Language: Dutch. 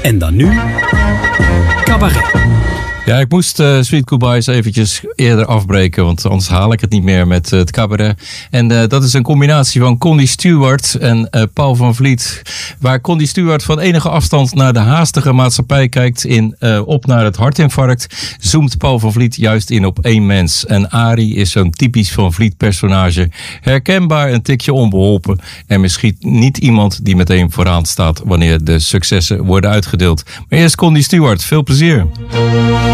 En dan nu, cabaret. Ja, ik moest Sweet Goodbyes eventjes eerder afbreken, want anders haal ik het niet meer met het cabaret. En dat is een combinatie van Connie Stewart en Paul van Vliet. Waar Connie Stewart van enige afstand naar de haastige maatschappij kijkt in Op naar het hartinfarct, zoomt Paul van Vliet juist in op één mens. En Arie is zo'n typisch Van Vliet personage. Herkenbaar, een tikje onbeholpen en misschien niet iemand die meteen vooraan staat wanneer de successen worden uitgedeeld. Maar eerst Connie Stewart, veel plezier.